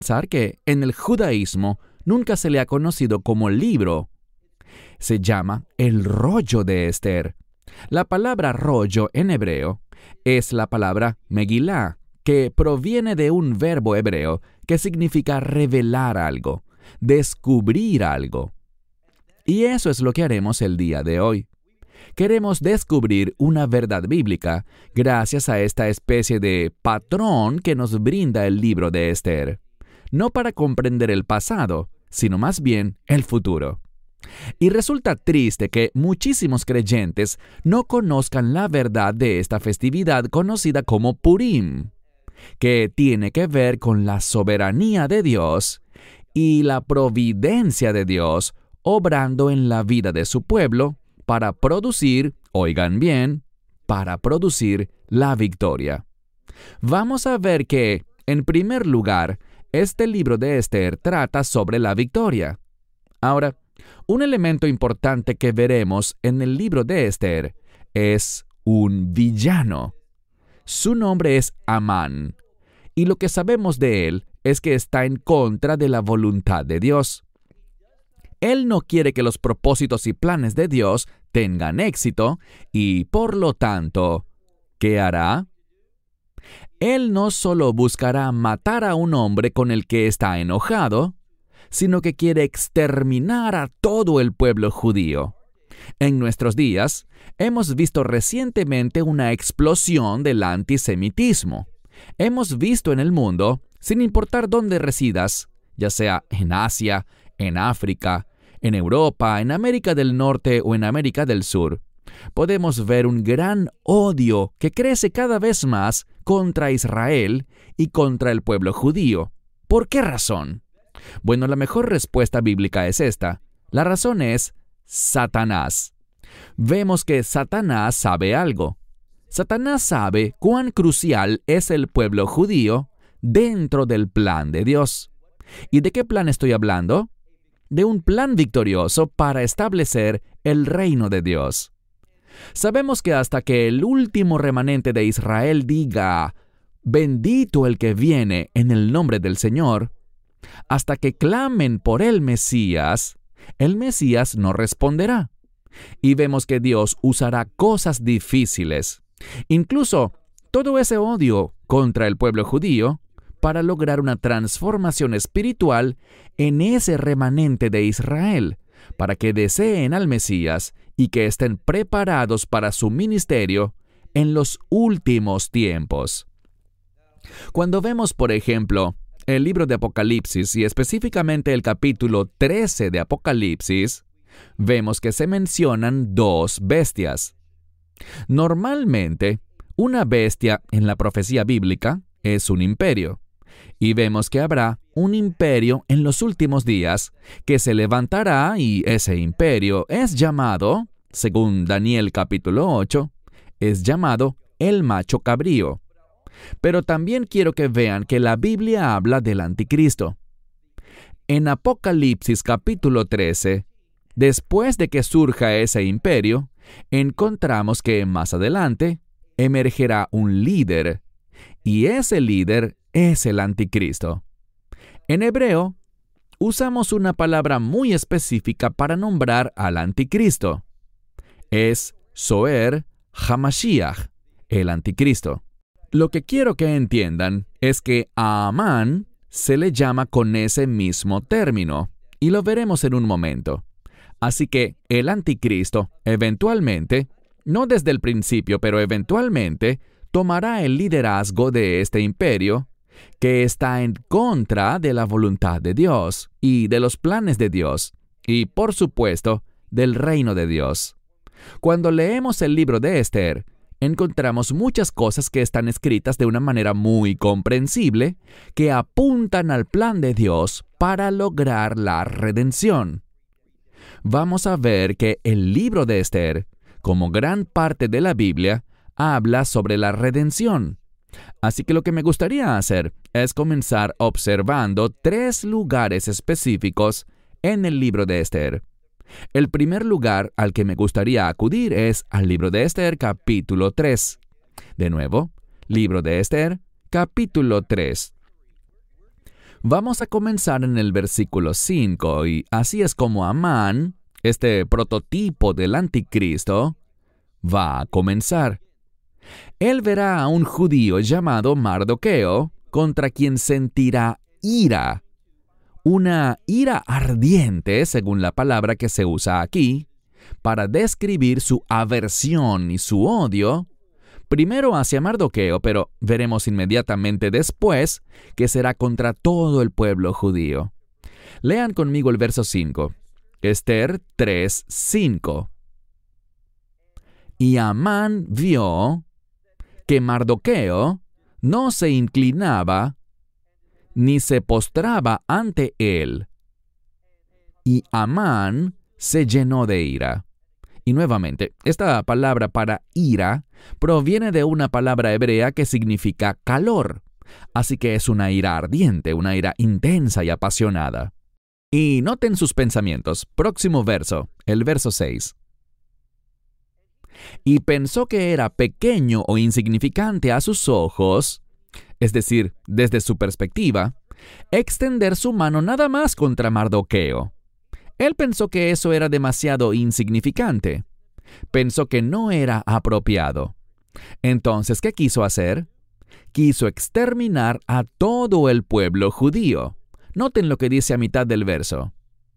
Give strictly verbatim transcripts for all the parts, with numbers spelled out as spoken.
pensar que en el judaísmo nunca se le ha conocido como libro. Se llama el rollo de Esther. La palabra rollo en hebreo es la palabra Megilá, que proviene de un verbo hebreo que significa revelar algo, descubrir algo. Y eso es lo que haremos el día de hoy. Queremos descubrir una verdad bíblica gracias a esta especie de patrón que nos brinda el libro de Esther, no para comprender el pasado, sino más bien el futuro. Y resulta triste que muchísimos creyentes no conozcan la verdad de esta festividad conocida como Purim, que tiene que ver con la soberanía de Dios y la providencia de Dios obrando en la vida de su pueblo para producir, oigan bien, para producir la victoria. Vamos a ver que, en primer lugar, este libro de Esther trata sobre la victoria. Ahora, un elemento importante que veremos en el libro de Esther es un villano. Su nombre es Amán, y lo que sabemos de él es que está en contra de la voluntad de Dios. Él no quiere que los propósitos y planes de Dios tengan éxito y, por lo tanto, ¿qué hará? Él no solo buscará matar a un hombre con el que está enojado, sino que quiere exterminar a todo el pueblo judío. En nuestros días, hemos visto recientemente una explosión del antisemitismo. Hemos visto en el mundo, sin importar dónde residas, ya sea en Asia, en África, en Europa, en América del Norte o en América del Sur, podemos ver un gran odio que crece cada vez más contra Israel y contra el pueblo judío. ¿Por qué razón? Bueno, la mejor respuesta bíblica es esta. La razón es Satanás. Vemos que Satanás sabe algo. Satanás sabe cuán crucial es el pueblo judío dentro del plan de Dios. ¿Y de qué plan estoy hablando? De un plan victorioso para establecer el reino de Dios. Sabemos que hasta que el último remanente de Israel diga, bendito el que viene en el nombre del Señor, hasta que clamen por el Mesías, el Mesías no responderá. Y vemos que Dios usará cosas difíciles, incluso todo ese odio contra el pueblo judío, para lograr una transformación espiritual en ese remanente de Israel, para que deseen al Mesías y que estén preparados para su ministerio en los últimos tiempos. Cuando vemos, por ejemplo, el libro de Apocalipsis y específicamente el capítulo trece de Apocalipsis, vemos que se mencionan dos bestias. Normalmente, una bestia en la profecía bíblica es un imperio. Y vemos que habrá un imperio en los últimos días que se levantará y ese imperio es llamado, según Daniel capítulo ocho, es llamado el macho cabrío. Pero también quiero que vean que la Biblia habla del anticristo. En Apocalipsis capítulo trece, después de que surja ese imperio, encontramos que más adelante emergerá un líder, y ese líder es el anticristo. En hebreo, usamos una palabra muy específica para nombrar al anticristo. Es Zoer HaMashiach, el anticristo. Lo que quiero que entiendan es que a Amán se le llama con ese mismo término, y lo veremos en un momento. Así que el anticristo, eventualmente, no desde el principio, pero eventualmente, tomará el liderazgo de este imperio, que está en contra de la voluntad de Dios y de los planes de Dios, y por supuesto, del reino de Dios. Cuando leemos el libro de Esther, encontramos muchas cosas que están escritas de una manera muy comprensible, que apuntan al plan de Dios para lograr la redención. Vamos a ver que el libro de Esther, como gran parte de la Biblia, habla sobre la redención. Así que lo que me gustaría hacer es comenzar observando tres lugares específicos en el libro de Esther. El primer lugar al que me gustaría acudir es al libro de Esther, capítulo tres. De nuevo, libro de Esther, capítulo tres. Vamos a comenzar en el versículo cinco, y así es como Amán, este prototipo del anticristo, va a comenzar. Él verá a un judío llamado Mardoqueo, contra quien sentirá ira. Una ira ardiente, según la palabra que se usa aquí, para describir su aversión y su odio, primero hacia Mardoqueo, pero veremos inmediatamente después que será contra todo el pueblo judío. Lean conmigo el verso cinco. Ester tres, cinco. Y Amán vio que Mardoqueo no se inclinaba ni se postraba ante él. Y Amán se llenó de ira. Y nuevamente, esta palabra para ira proviene de una palabra hebrea que significa calor. Así que es una ira ardiente, una ira intensa y apasionada. Y noten sus pensamientos. Próximo verso, el verso seis. Y pensó que era pequeño o insignificante a sus ojos, es decir, desde su perspectiva, extender su mano nada más contra Mardoqueo. Él pensó que eso era demasiado insignificante. Pensó que no era apropiado. Entonces, ¿qué quiso hacer? Quiso exterminar a todo el pueblo judío. Noten lo que dice a mitad del verso.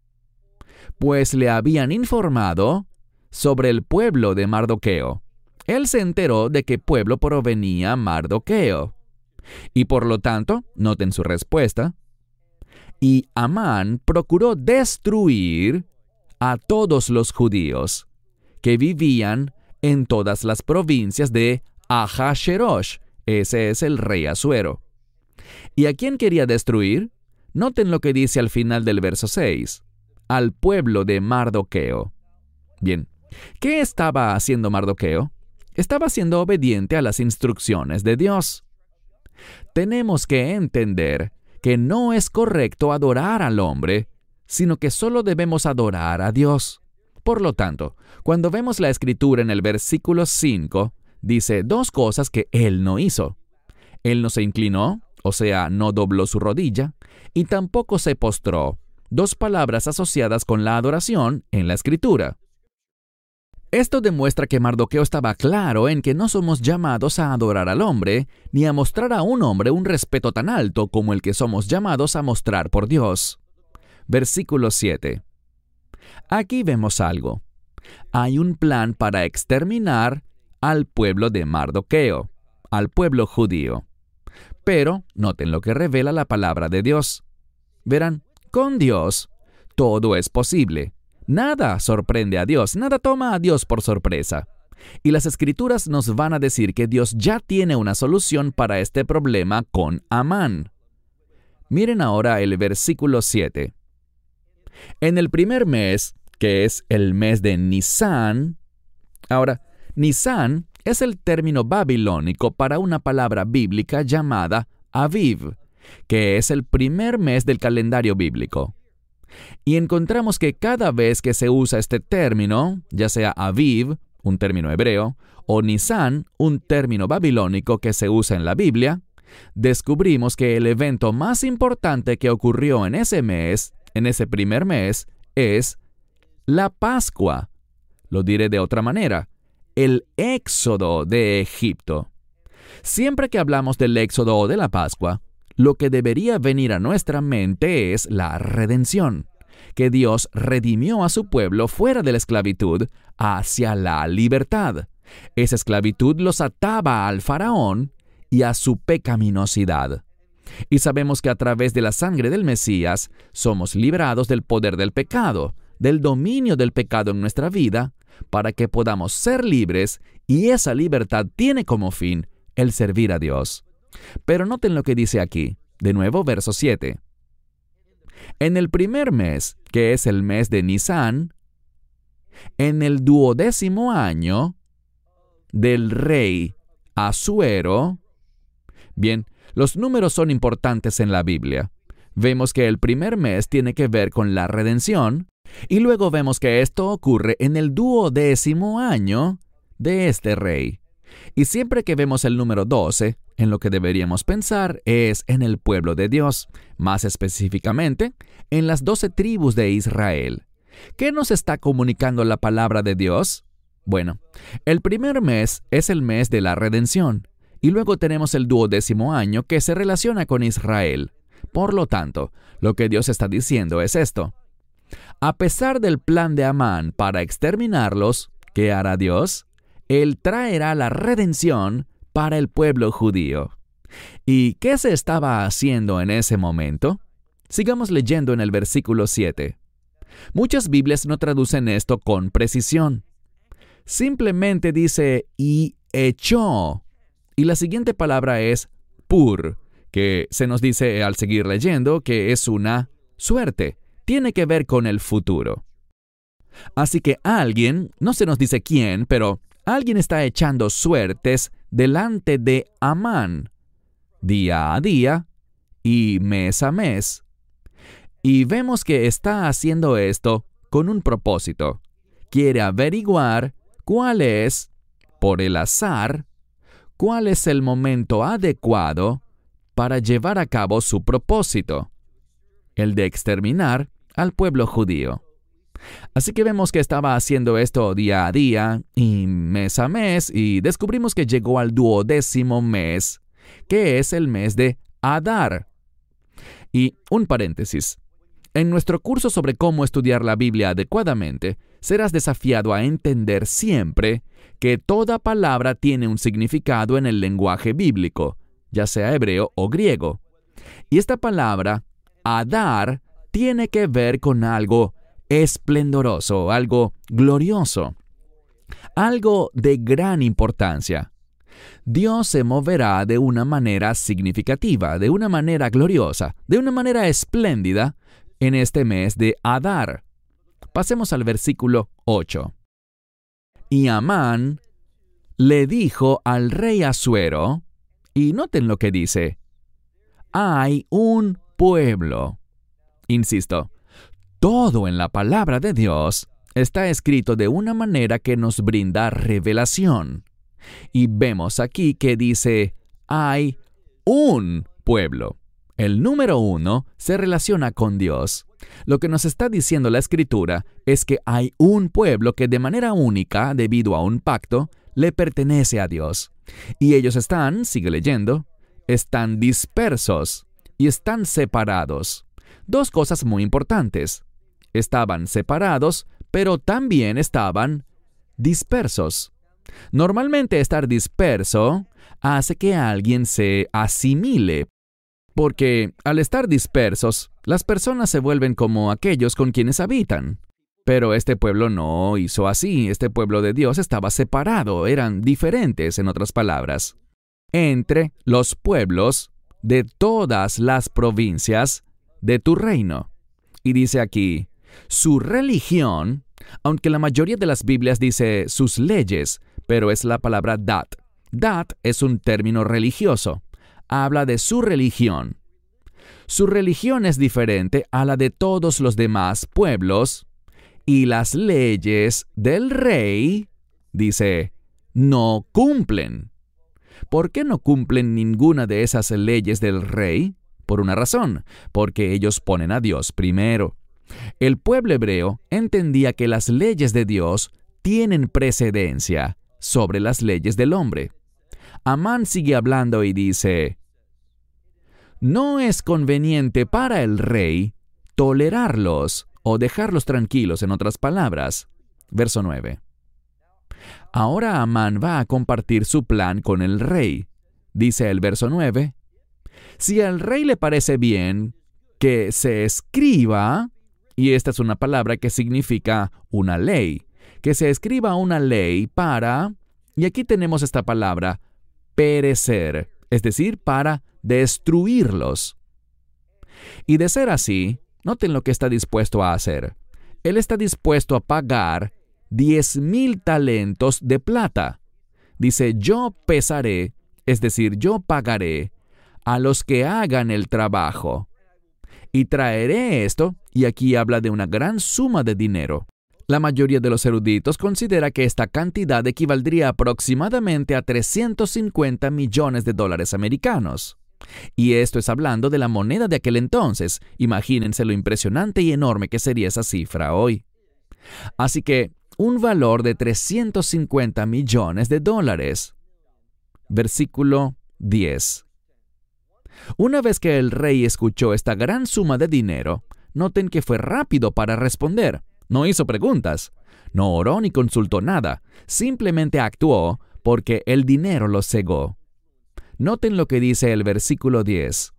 Pues le habían informado sobre el pueblo de Mardoqueo. Él se enteró de qué pueblo provenía Mardoqueo. Y por lo tanto, noten su respuesta, y Amán procuró destruir a todos los judíos que vivían en todas las provincias de Ahasverosh. Ese es el rey Asuero. ¿Y a quién quería destruir? Noten lo que dice al final del verso seis. Al pueblo de Mardoqueo. Bien, ¿qué estaba haciendo Mardoqueo? Estaba siendo obediente a las instrucciones de Dios. Tenemos que entender que no es correcto adorar al hombre, sino que solo debemos adorar a Dios. Por lo tanto, cuando vemos la escritura en el versículo cinco, dice dos cosas que él no hizo. Él no se inclinó, o sea, no dobló su rodilla, y tampoco se postró, dos palabras asociadas con la adoración en la escritura. Esto demuestra que Mardoqueo estaba claro en que no somos llamados a adorar al hombre, ni a mostrar a un hombre un respeto tan alto como el que somos llamados a mostrar por Dios. Versículo siete. Aquí vemos algo. Hay un plan para exterminar al pueblo de Mardoqueo, al pueblo judío. Pero noten lo que revela la palabra de Dios. Verán, con Dios todo es posible. Nada sorprende a Dios, nada toma a Dios por sorpresa. Y las Escrituras nos van a decir que Dios ya tiene una solución para este problema con Amán. Miren ahora el versículo siete. En el primer mes, que es el mes de Nisán, ahora, Nisán es el término babilónico para una palabra bíblica llamada Aviv, que es el primer mes del calendario bíblico. Y encontramos que cada vez que se usa este término, ya sea Aviv, un término hebreo, o Nisán, un término babilónico que se usa en la Biblia, descubrimos que el evento más importante que ocurrió en ese mes, en ese primer mes, es la Pascua. Lo diré de otra manera, el éxodo de Egipto. Siempre que hablamos del éxodo o de la Pascua, lo que debería venir a nuestra mente es la redención, que Dios redimió a su pueblo fuera de la esclavitud hacia la libertad. Esa esclavitud los ataba al faraón y a su pecaminosidad. Y sabemos que a través de la sangre del Mesías somos librados del poder del pecado, del dominio del pecado en nuestra vida, para que podamos ser libres, y esa libertad tiene como fin el servir a Dios. Pero noten lo que dice aquí, de nuevo verso siete. En el primer mes, que es el mes de Nisán, en el duodécimo año del rey Asuero. Bien, los números son importantes en la Biblia. Vemos que el primer mes tiene que ver con la redención, y luego vemos que esto ocurre en el duodécimo año de este rey. Y siempre que vemos el número doce, en lo que deberíamos pensar es en el pueblo de Dios, más específicamente, en las doce tribus de Israel. ¿Qué nos está comunicando la palabra de Dios? Bueno, el primer mes es el mes de la redención, y luego tenemos el duodécimo año que se relaciona con Israel. Por lo tanto, lo que Dios está diciendo es esto. A pesar del plan de Amán para exterminarlos, ¿qué hará Dios? Él traerá la redención para el pueblo judío. ¿Y qué se estaba haciendo en ese momento? Sigamos leyendo en el versículo siete. Muchas Biblias no traducen esto con precisión. Simplemente dice, y echó. Y la siguiente palabra es pur, que se nos dice al seguir leyendo que es una suerte. Tiene que ver con el futuro. Así que alguien, no se nos dice quién, pero alguien está echando suertes delante de Amán, día a día y mes a mes. Y vemos que está haciendo esto con un propósito. Quiere averiguar cuál es, por el azar, cuál es el momento adecuado para llevar a cabo su propósito, el de exterminar al pueblo judío. Así que vemos que estaba haciendo esto día a día y mes a mes, y descubrimos que llegó al duodécimo mes, que es el mes de Adar. Y un paréntesis. En nuestro curso sobre cómo estudiar la Biblia adecuadamente, serás desafiado a entender siempre que toda palabra tiene un significado en el lenguaje bíblico, ya sea hebreo o griego. Y esta palabra, Adar, tiene que ver con algo esplendoroso, algo glorioso, algo de gran importancia. Dios se moverá de una manera significativa, de una manera gloriosa, de una manera espléndida en este mes de Adar. Pasemos al versículo ocho. Y Amán le dijo al rey Asuero, y noten lo que dice, hay un pueblo. Insisto, todo en la palabra de Dios está escrito de una manera que nos brinda revelación. Y vemos aquí que dice, hay un pueblo. El número uno se relaciona con Dios. Lo que nos está diciendo la Escritura es que hay un pueblo que de manera única, debido a un pacto, le pertenece a Dios. Y ellos están, sigue leyendo, están dispersos y están separados. Dos cosas muy importantes. Estaban separados, pero también estaban dispersos. Normalmente estar disperso hace que alguien se asimile, porque al estar dispersos, las personas se vuelven como aquellos con quienes habitan. Pero este pueblo no hizo así. Este pueblo de Dios estaba separado, eran diferentes, en otras palabras, entre los pueblos de todas las provincias de tu reino. Y dice aquí, su religión, aunque la mayoría de las Biblias dice sus leyes, pero es la palabra dat. Dat es un término religioso. Habla de su religión. Su religión es diferente a la de todos los demás pueblos, y las leyes del rey, dice, no cumplen. ¿Por qué no cumplen ninguna de esas leyes del rey? Por una razón, porque ellos ponen a Dios primero. El pueblo hebreo entendía que las leyes de Dios tienen precedencia sobre las leyes del hombre. Amán sigue hablando y dice, no es conveniente para el rey tolerarlos o dejarlos tranquilos, en otras palabras. Verso nueve. Ahora Amán va a compartir su plan con el rey. Dice el verso nueve, si al rey le parece bien que se escriba, y esta es una palabra que significa una ley, que se escriba una ley para, y aquí tenemos esta palabra, perecer, es decir, para destruirlos. Y de ser así, noten lo que está dispuesto a hacer. Él está dispuesto a pagar diez mil talentos de plata. Dice, yo pesaré, es decir, yo pagaré a los que hagan el trabajo. Y traeré esto, y aquí habla de una gran suma de dinero. La mayoría de los eruditos considera que esta cantidad equivaldría aproximadamente a trescientos cincuenta millones de dólares americanos. Y esto es hablando de la moneda de aquel entonces. Imagínense lo impresionante y enorme que sería esa cifra hoy. Así que, un valor de trescientos cincuenta millones de dólares. Versículo diez. Una vez que el rey escuchó esta gran suma de dinero, noten que fue rápido para responder. No hizo preguntas, no oró ni consultó nada, simplemente actuó porque el dinero lo cegó. Noten lo que dice el versículo diez.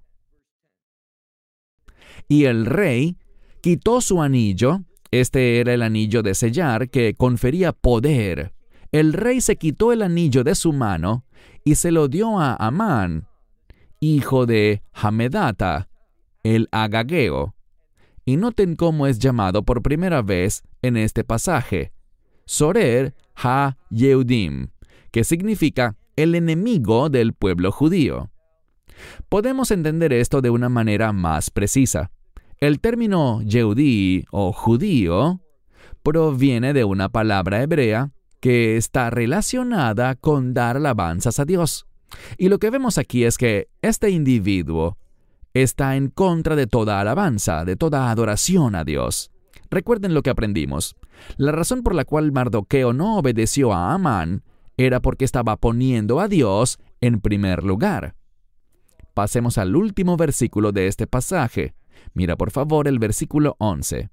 Y el rey quitó su anillo, este era el anillo de sellar que confería poder. El rey se quitó el anillo de su mano y se lo dio a Amán, hijo de Hamedata, el agageo. Y noten cómo es llamado por primera vez en este pasaje, Sorer ha-Yehudim, que significa el enemigo del pueblo judío. Podemos entender esto de una manera más precisa. El término Yehudí o judío proviene de una palabra hebrea que está relacionada con dar alabanzas a Dios. Y lo que vemos aquí es que este individuo está en contra de toda alabanza, de toda adoración a Dios. Recuerden lo que aprendimos. La razón por la cual Mardoqueo no obedeció a Amán era porque estaba poniendo a Dios en primer lugar. Pasemos al último versículo de este pasaje. Mira por favor el versículo once.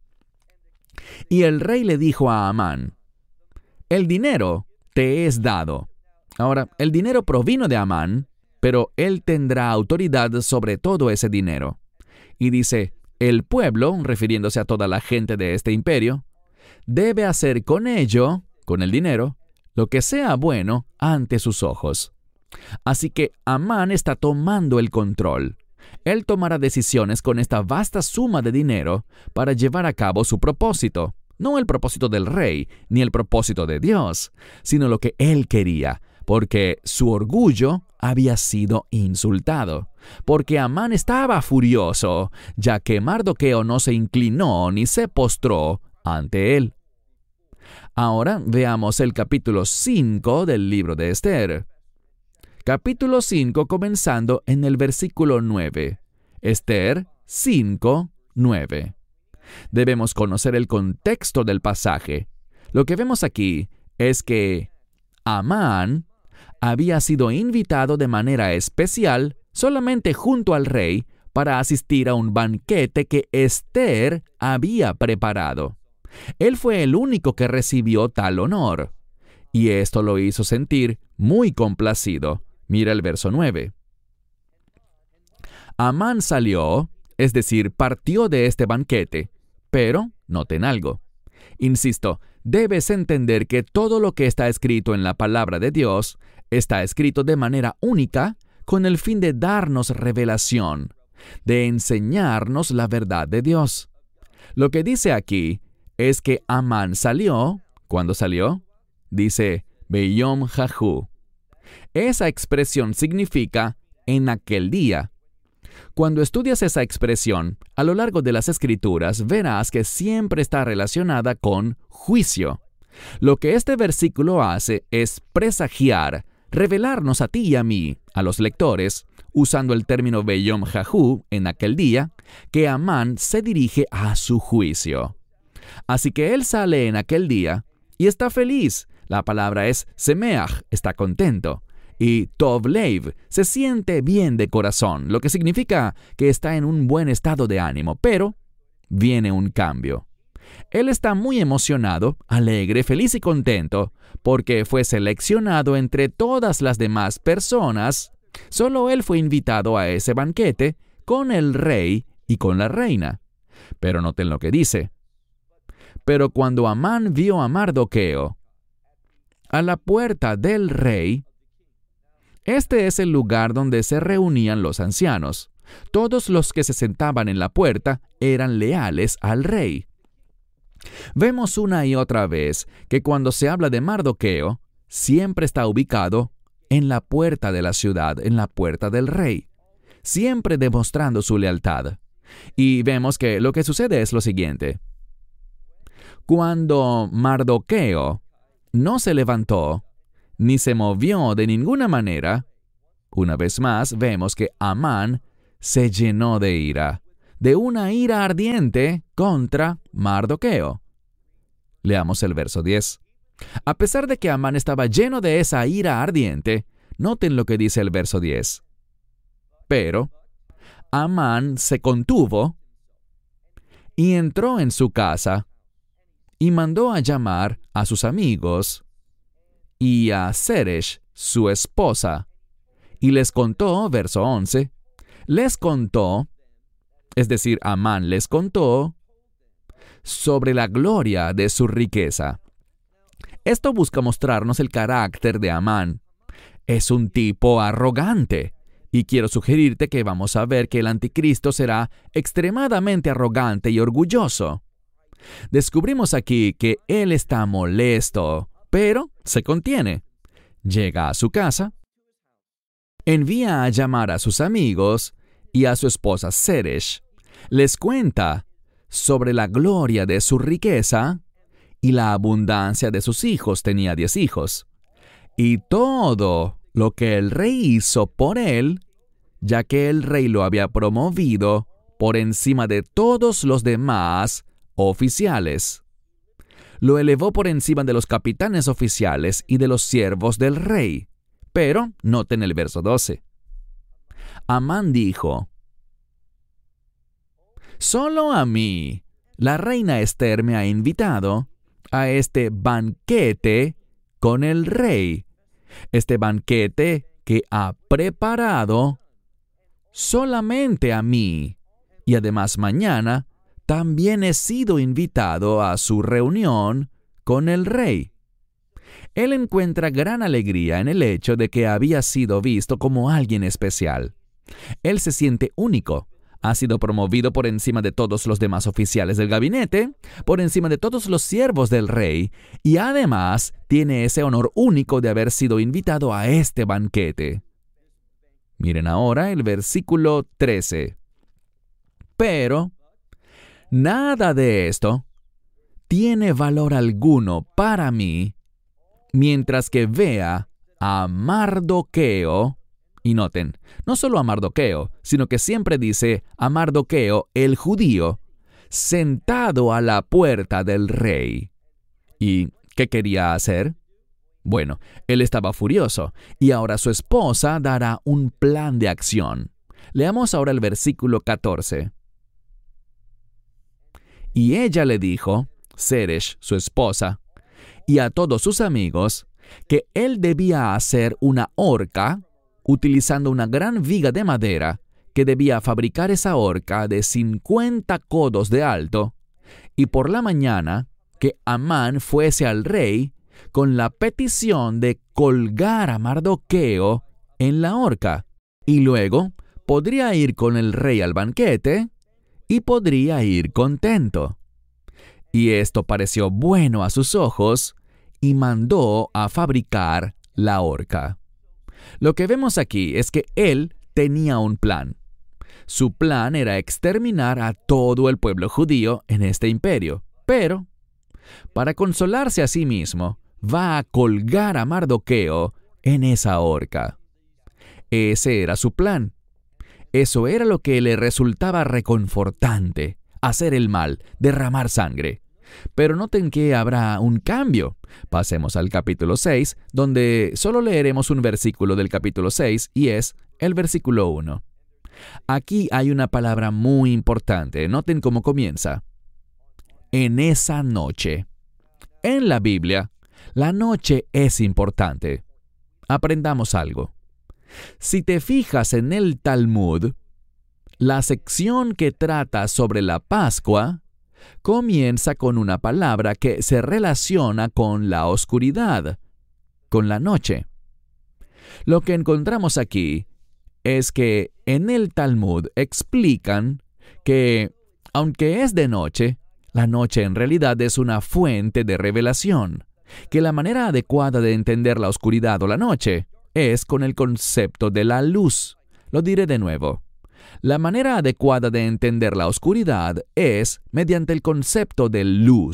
Y el rey le dijo a Amán, el dinero te es dado. Ahora, el dinero provino de Amán, pero él tendrá autoridad sobre todo ese dinero. Y dice, el pueblo, refiriéndose a toda la gente de este imperio, debe hacer con ello, con el dinero, lo que sea bueno ante sus ojos. Así que Amán está tomando el control. Él tomará decisiones con esta vasta suma de dinero para llevar a cabo su propósito. No el propósito del rey, ni el propósito de Dios, sino lo que él quería, porque su orgullo había sido insultado, porque Amán estaba furioso, ya que Mardoqueo no se inclinó ni se postró ante él. Ahora veamos el capítulo cinco del libro de Esther. Capítulo cinco comenzando en el versículo nueve. Esther cinco, nueve. Debemos conocer el contexto del pasaje. Lo que vemos aquí es que Amán había sido invitado de manera especial solamente junto al rey para asistir a un banquete que Esther había preparado. Él fue el único que recibió tal honor, y esto lo hizo sentir muy complacido. Mira el verso nueve. Amán salió, es decir, partió de este banquete, pero noten algo. Insisto, debes entender que todo lo que está escrito en la palabra de Dios está escrito de manera única con el fin de darnos revelación, de enseñarnos la verdad de Dios. Lo que dice aquí es que Amán salió. ¿Cuándo salió? Dice Beyom Jahu. Esa expresión significa en aquel día. Cuando estudias esa expresión, a lo largo de las Escrituras verás que siempre está relacionada con juicio. Lo que este versículo hace es presagiar, revelarnos a ti y a mí, a los lectores, usando el término Beyom Jahu, en aquel día, que Amán se dirige a su juicio. Así que él sale en aquel día y está feliz. La palabra es Semeach, está contento. Y Tov Leiv, se siente bien de corazón, lo que significa que está en un buen estado de ánimo, pero viene un cambio. Él está muy emocionado, alegre, feliz y contento, porque fue seleccionado entre todas las demás personas. Solo él fue invitado a ese banquete con el rey y con la reina. Pero noten lo que dice. Pero cuando Amán vio a Mardoqueo a la puerta del rey, este es el lugar donde se reunían los ancianos. Todos los que se sentaban en la puerta eran leales al rey. Vemos una y otra vez que cuando se habla de Mardoqueo, siempre está ubicado en la puerta de la ciudad, en la puerta del rey, siempre demostrando su lealtad. Y vemos que lo que sucede es lo siguiente. Cuando Mardoqueo no se levantó, ni se movió de ninguna manera, una vez más vemos que Amán se llenó de ira, de una ira ardiente contra Mardoqueo. Leamos el verso diez. A pesar de que Amán estaba lleno de esa ira ardiente, noten lo que dice el verso diez. Pero Amán se contuvo y entró en su casa y mandó a llamar a sus amigos y a Zeresh, su esposa, y les contó, verso once, les contó, es decir, Amán les contó, sobre la gloria de su riqueza. Esto busca mostrarnos el carácter de Amán. Es un tipo arrogante, y quiero sugerirte que vamos a ver que el anticristo será extremadamente arrogante y orgulloso. Descubrimos aquí que él está molesto, pero se contiene. Llega a su casa, envía a llamar a sus amigos y a su esposa Zeresh. Les cuenta sobre la gloria de su riqueza y la abundancia de sus hijos. Tenía diez hijos. Y todo lo que el rey hizo por él, ya que el rey lo había promovido por encima de todos los demás oficiales. Lo elevó por encima de los capitanes oficiales y de los siervos del rey. Pero, noten el verso doce. Amán dijo, «Solo a mí, la reina Ester me ha invitado a este banquete con el rey, este banquete que ha preparado solamente a mí, y además mañana también he sido invitado a su reunión con el rey». Él encuentra gran alegría en el hecho de que había sido visto como alguien especial. Él se siente único. Ha sido promovido por encima de todos los demás oficiales del gabinete, por encima de todos los siervos del rey, y además tiene ese honor único de haber sido invitado a este banquete. Miren ahora el versículo trece. Pero nada de esto tiene valor alguno para mí mientras que vea a Mardoqueo. Y noten, no solo a Mardoqueo, sino que siempre dice a Mardoqueo el judío, sentado a la puerta del rey. ¿Y qué quería hacer? Bueno, él estaba furioso, y ahora su esposa dará un plan de acción. Leamos ahora el versículo catorce. Y ella le dijo, Zeresh, su esposa, y a todos sus amigos, que él debía hacer una horca utilizando una gran viga de madera, que debía fabricar esa horca de cincuenta codos de alto, y por la mañana que Amán fuese al rey con la petición de colgar a Mardoqueo en la horca, y luego podría ir con el rey al banquete y podría ir contento. Y esto pareció bueno a sus ojos, y mandó a fabricar la horca. Lo que vemos aquí es que él tenía un plan. Su plan era exterminar a todo el pueblo judío en este imperio, pero, para consolarse a sí mismo, va a colgar a Mardoqueo en esa horca. Ese era su plan. Eso era lo que le resultaba reconfortante, hacer el mal, derramar sangre. Pero noten que habrá un cambio. Pasemos al capítulo seis, donde solo leeremos un versículo del capítulo seis, y es el versículo uno. Aquí hay una palabra muy importante. Noten cómo comienza. En esa noche. En la Biblia, la noche es importante. Aprendamos algo. Si te fijas en el Talmud, la sección que trata sobre la Pascua comienza con una palabra que se relaciona con la oscuridad, con la noche. Lo que encontramos aquí es que en el Talmud explican que, aunque es de noche, la noche en realidad es una fuente de revelación, que la manera adecuada de entender la oscuridad o la noche es con el concepto de la luz. Lo diré de nuevo. La manera adecuada de entender la oscuridad es mediante el concepto de luz.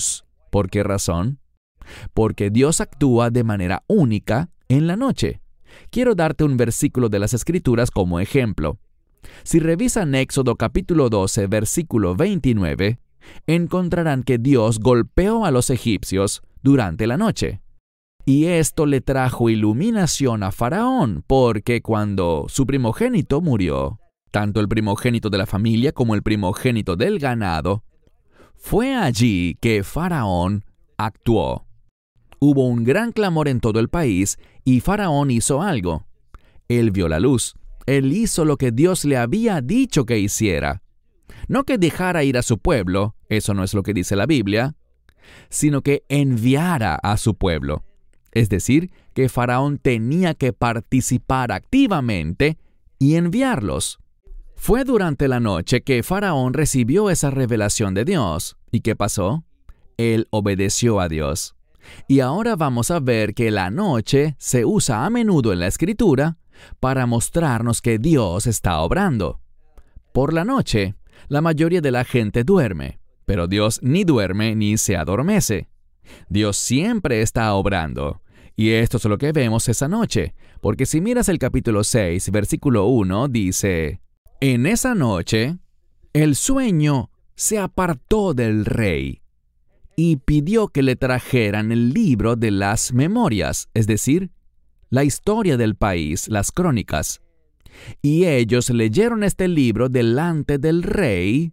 ¿Por qué razón? Porque Dios actúa de manera única en la noche. Quiero darte un versículo de las Escrituras como ejemplo. Si revisan Éxodo capítulo doce, versículo veintinueve, encontrarán que Dios golpeó a los egipcios durante la noche. Y esto le trajo iluminación a Faraón, porque cuando su primogénito murió, tanto el primogénito de la familia como el primogénito del ganado, fue allí que Faraón actuó. Hubo un gran clamor en todo el país y Faraón hizo algo. Él vio la luz. Él hizo lo que Dios le había dicho que hiciera. No que dejara ir a su pueblo, eso no es lo que dice la Biblia, sino que enviara a su pueblo. Es decir, que Faraón tenía que participar activamente y enviarlos. Fue durante la noche que Faraón recibió esa revelación de Dios. ¿Y qué pasó? Él obedeció a Dios. Y ahora vamos a ver que la noche se usa a menudo en la Escritura para mostrarnos que Dios está obrando. Por la noche, la mayoría de la gente duerme, pero Dios ni duerme ni se adormece. Dios siempre está obrando. Y esto es lo que vemos esa noche, porque si miras el capítulo seis, versículo uno, dice: En esa noche, el sueño se apartó del rey y pidió que le trajeran el libro de las memorias, es decir, la historia del país, las crónicas. Y ellos leyeron este libro delante del rey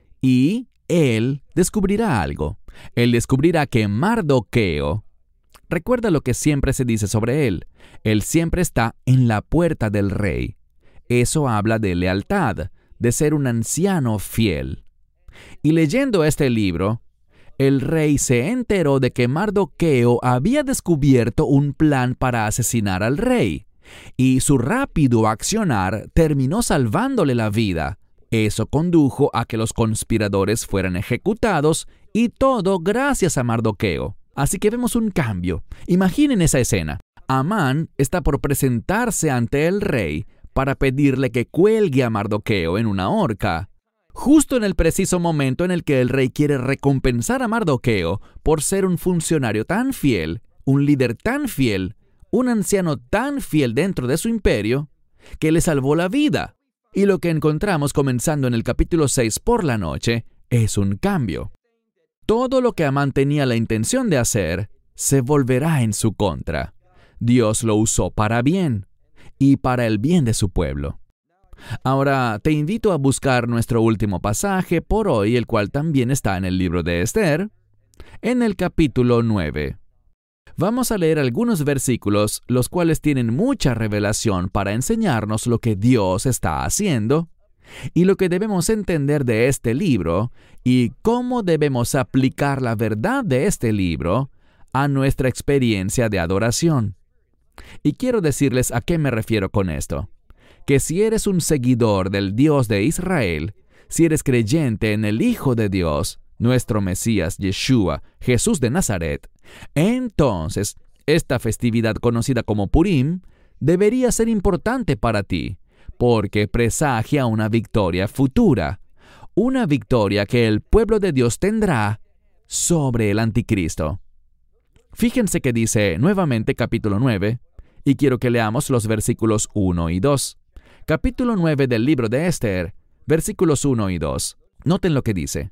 y él descubrirá algo. Él descubrirá que Mardoqueo, recuerda lo que siempre se dice sobre él, él siempre está en la puerta del rey. Eso habla de lealtad, de ser un anciano fiel. Y leyendo este libro, el rey se enteró de que Mardoqueo había descubierto un plan para asesinar al rey, y su rápido accionar terminó salvándole la vida. Eso condujo a que los conspiradores fueran ejecutados, y todo gracias a Mardoqueo. Así que vemos un cambio. Imaginen esa escena. Amán está por presentarse ante el rey para pedirle que cuelgue a Mardoqueo en una horca, justo en el preciso momento en el que el rey quiere recompensar a Mardoqueo por ser un funcionario tan fiel, un líder tan fiel, un anciano tan fiel dentro de su imperio, que le salvó la vida. Y lo que encontramos comenzando en el capítulo seis por la noche es un cambio. Todo lo que Amán tenía la intención de hacer se volverá en su contra. Dios lo usó para bien y para el bien de su pueblo. Ahora te invito a buscar nuestro último pasaje por hoy, el cual también está en el libro de Esther, en el capítulo nueve. Vamos a leer algunos versículos, los cuales tienen mucha revelación para enseñarnos lo que Dios está haciendo y lo que debemos entender de este libro y cómo debemos aplicar la verdad de este libro a nuestra experiencia de adoración. Y quiero decirles a qué me refiero con esto. Que si eres un seguidor del Dios de Israel, si eres creyente en el Hijo de Dios, nuestro Mesías Yeshua, Jesús de Nazaret, entonces esta festividad conocida como Purim debería ser importante para ti, porque presagia una victoria futura, una victoria que el pueblo de Dios tendrá sobre el anticristo. Fíjense que dice nuevamente capítulo nueve, y quiero que leamos los versículos uno y dos. Capítulo nueve del libro de Esther, versículos uno y dos. Noten lo que dice.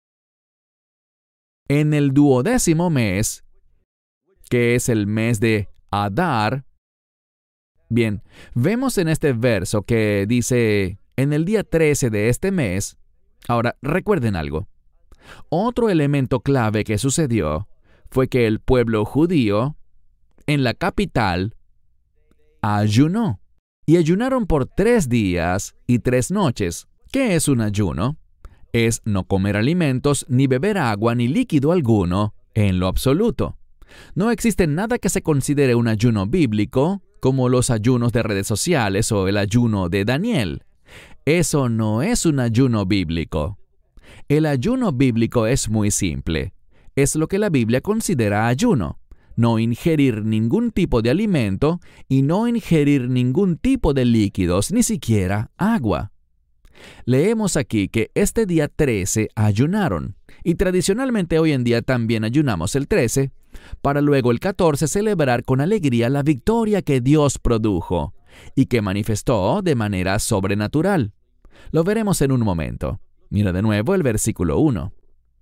En el duodécimo mes, que es el mes de Adar. Bien, vemos en este verso que dice, en el día trece de este mes. Ahora, recuerden algo. Otro elemento clave que sucedió fue que el pueblo judío, en la capital, ayunó. Y ayunaron por tres días y tres noches. ¿Qué es un ayuno? Es no comer alimentos, ni beber agua, ni líquido alguno, en lo absoluto. No existe nada que se considere un ayuno bíblico, como los ayunos de redes sociales o el ayuno de Daniel. Eso no es un ayuno bíblico. El ayuno bíblico es muy simple. Es lo que la Biblia considera ayuno. No ingerir ningún tipo de alimento y no ingerir ningún tipo de líquidos, ni siquiera agua. Leemos aquí que este día trece ayunaron. Y tradicionalmente hoy en día también ayunamos el trece, para luego el catorce celebrar con alegría la victoria que Dios produjo y que manifestó de manera sobrenatural. Lo veremos en un momento. Mira de nuevo el versículo uno.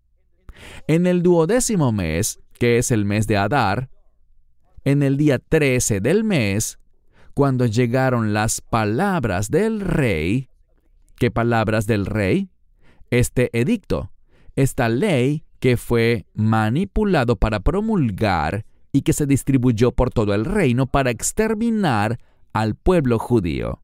En el duodécimo mes, que es el mes de Adar, en el día trece del mes, cuando llegaron las palabras del rey. ¿Qué palabras del rey? Este edicto, esta ley que fue manipulado para promulgar y que se distribuyó por todo el reino para exterminar al pueblo judío.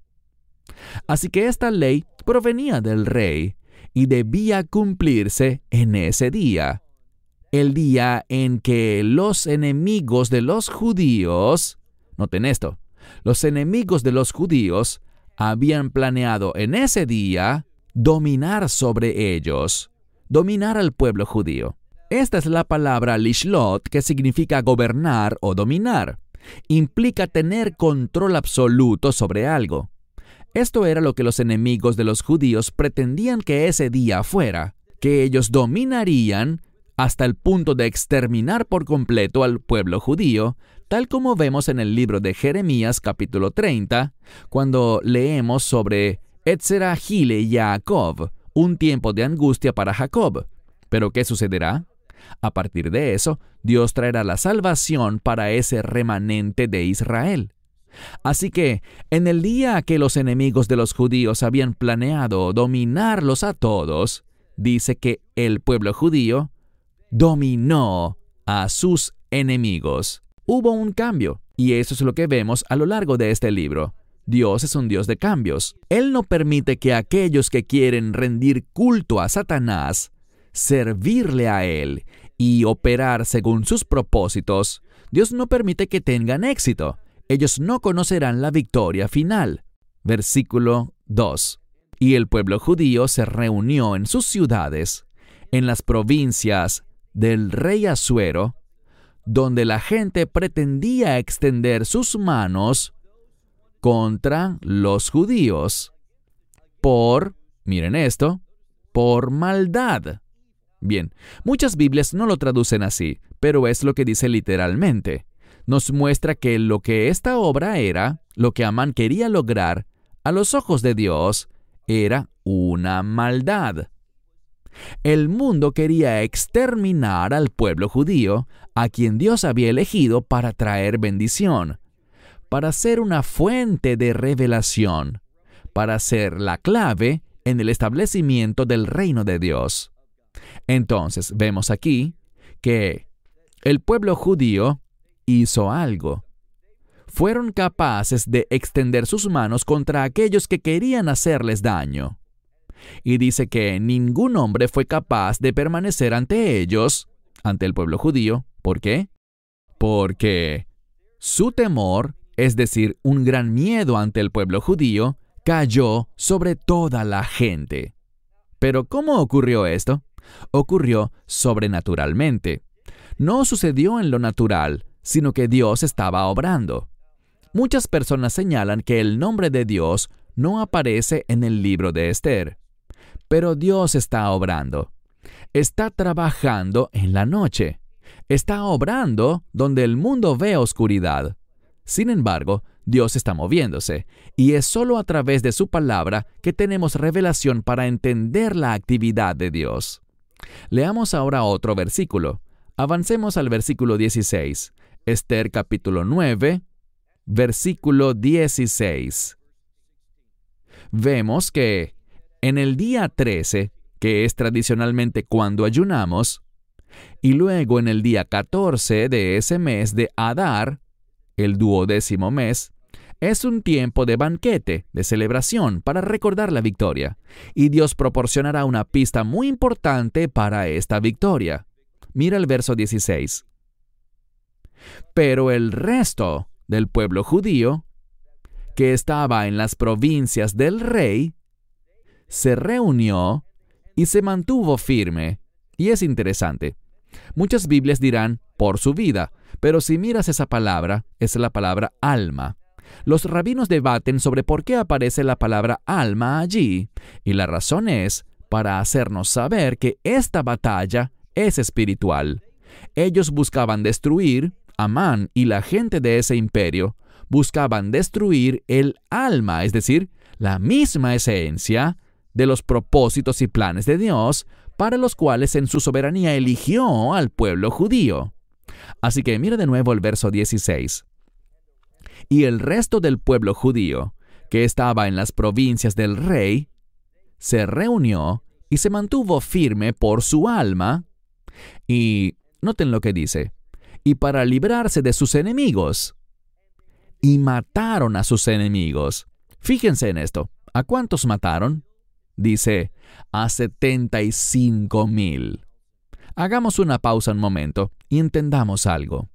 Así que esta ley provenía del rey y debía cumplirse en ese día, el día en que los enemigos de los judíos, noten esto, los enemigos de los judíos habían planeado en ese día dominar sobre ellos, dominar al pueblo judío. Esta es la palabra lishlot, que significa gobernar o dominar. Implica tener control absoluto sobre algo. Esto era lo que los enemigos de los judíos pretendían que ese día fuera, que ellos dominarían hasta el punto de exterminar por completo al pueblo judío, tal como vemos en el libro de Jeremías capítulo treinta, cuando leemos sobre Etzera Gile Yaakov, un tiempo de angustia para Jacob. ¿Pero qué sucederá? A partir de eso, Dios traerá la salvación para ese remanente de Israel. Así que, en el día que los enemigos de los judíos habían planeado dominarlos a todos, dice que el pueblo judío dominó a sus enemigos. Hubo un cambio, y eso es lo que vemos a lo largo de este libro. Dios es un Dios de cambios. Él no permite que aquellos que quieren rendir culto a Satanás, servirle a él y operar según sus propósitos, Dios no permite que tengan éxito. Ellos no conocerán la victoria final. Versículo dos. Y el pueblo judío se reunió en sus ciudades, en las provincias del rey Asuero, donde la gente pretendía extender sus manos contra los judíos por, miren esto, por maldad. Bien, muchas Biblias no lo traducen así, pero es lo que dice literalmente. Nos muestra que lo que esta obra era, lo que Amán quería lograr, a los ojos de Dios, era una maldad. El mundo quería exterminar al pueblo judío, a quien Dios había elegido para traer bendición, para ser una fuente de revelación, para ser la clave en el establecimiento del reino de Dios. Entonces, vemos aquí que el pueblo judío hizo algo. Fueron capaces de extender sus manos contra aquellos que querían hacerles daño. Y dice que ningún hombre fue capaz de permanecer ante ellos, ante el pueblo judío. ¿Por qué? Porque su temor, es decir, un gran miedo ante el pueblo judío, cayó sobre toda la gente. Pero ¿cómo ocurrió esto? Ocurrió sobrenaturalmente. No sucedió en lo natural, sino que Dios estaba obrando. Muchas personas señalan que el nombre de Dios no aparece en el libro de Esther. Pero Dios está obrando. Está trabajando en la noche. Está obrando donde el mundo ve oscuridad. Sin embargo, Dios está moviéndose, y es solo a través de su palabra que tenemos revelación para entender la actividad de Dios. Leamos ahora otro versículo. Avancemos al versículo dieciséis. Esther capítulo nueve, versículo dieciséis. Vemos que en el día trece, que es tradicionalmente cuando ayunamos, y luego en el día catorce de ese mes de Adar, el duodécimo mes, es un tiempo de banquete, de celebración, para recordar la victoria. Y Dios proporcionará una pista muy importante para esta victoria. Mira el verso dieciséis. Pero el resto del pueblo judío, que estaba en las provincias del rey, se reunió y se mantuvo firme. Y es interesante. Muchas Biblias dirán por su vida, pero si miras esa palabra, es la palabra alma. Los rabinos debaten sobre por qué aparece la palabra alma allí, y la razón es para hacernos saber que esta batalla es espiritual. Ellos buscaban destruir, Amán y la gente de ese imperio, buscaban destruir el alma, es decir, la misma esencia de los propósitos y planes de Dios, para los cuales en su soberanía eligió al pueblo judío. Así que mira de nuevo el verso dieciséis. Y el resto del pueblo judío, que estaba en las provincias del rey, se reunió y se mantuvo firme por su alma. Y noten lo que dice, y para librarse de sus enemigos. Y mataron a sus enemigos. Fíjense en esto. ¿A cuántos mataron? Dice, a setenta y cinco mil. Hagamos una pausa un momento y entendamos algo.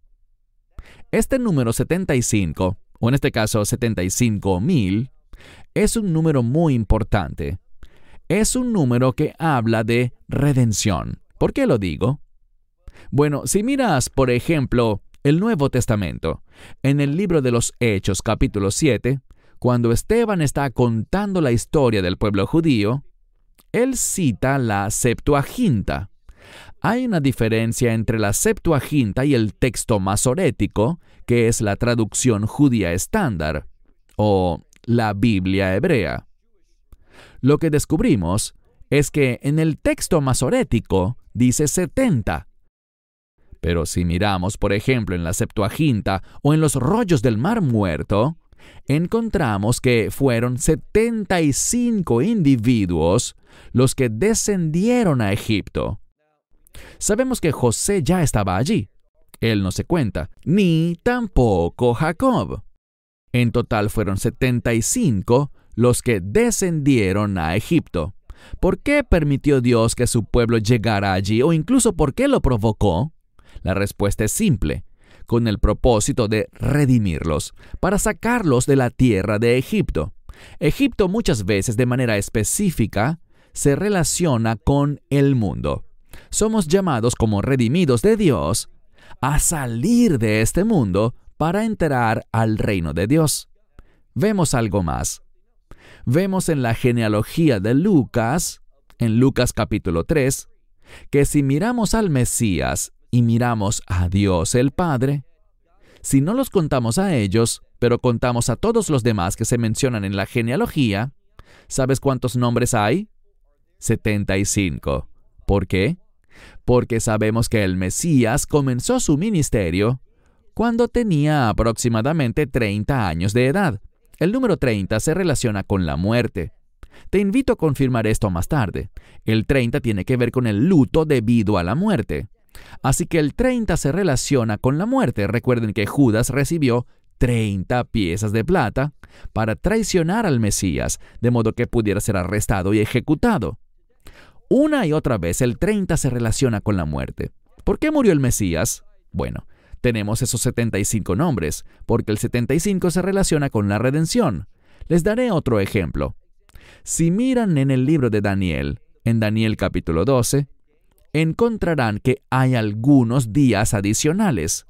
Este número setenta y cinco, o en este caso setenta y cinco mil, es un número muy importante. Es un número que habla de redención. ¿Por qué lo digo? Bueno, si miras, por ejemplo, el Nuevo Testamento, en el libro de los Hechos, capítulo siete, cuando Esteban está contando la historia del pueblo judío, él cita la Septuaginta. Hay una diferencia entre la Septuaginta y el texto masorético, que es la traducción judía estándar, o la Biblia hebrea. Lo que descubrimos es que en el texto masorético dice setenta. Pero si miramos, por ejemplo, en la Septuaginta o en los rollos del Mar Muerto, encontramos que fueron setenta y cinco individuos los que descendieron a Egipto. Sabemos que José ya estaba allí. Él no se cuenta, ni tampoco Jacob. En total fueron setenta y cinco los que descendieron a Egipto. ¿Por qué permitió Dios que su pueblo llegara allí o incluso por qué lo provocó? La respuesta es simple, con el propósito de redimirlos, para sacarlos de la tierra de Egipto. Egipto muchas veces de manera específica se relaciona con el mundo. Somos llamados como redimidos de Dios a salir de este mundo para entrar al reino de Dios. Vemos algo más. Vemos en la genealogía de Lucas, en Lucas capítulo tres, que si miramos al Mesías y miramos a Dios el Padre, si no los contamos a ellos, pero contamos a todos los demás que se mencionan en la genealogía, ¿sabes cuántos nombres hay? setenta y cinco. ¿Por qué? Porque sabemos que el Mesías comenzó su ministerio cuando tenía aproximadamente treinta años de edad. El número treinta se relaciona con la muerte. Te invito a confirmar esto más tarde. El treinta tiene que ver con el luto debido a la muerte. Así que el treinta se relaciona con la muerte. Recuerden que Judas recibió treinta piezas de plata para traicionar al Mesías, de modo que pudiera ser arrestado y ejecutado. Una y otra vez el treinta se relaciona con la muerte. ¿Por qué murió el Mesías? Bueno, tenemos esos setenta y cinco nombres, porque el setenta y cinco se relaciona con la redención. Les daré otro ejemplo. Si miran en el libro de Daniel, en Daniel capítulo doce, encontrarán que hay algunos días adicionales.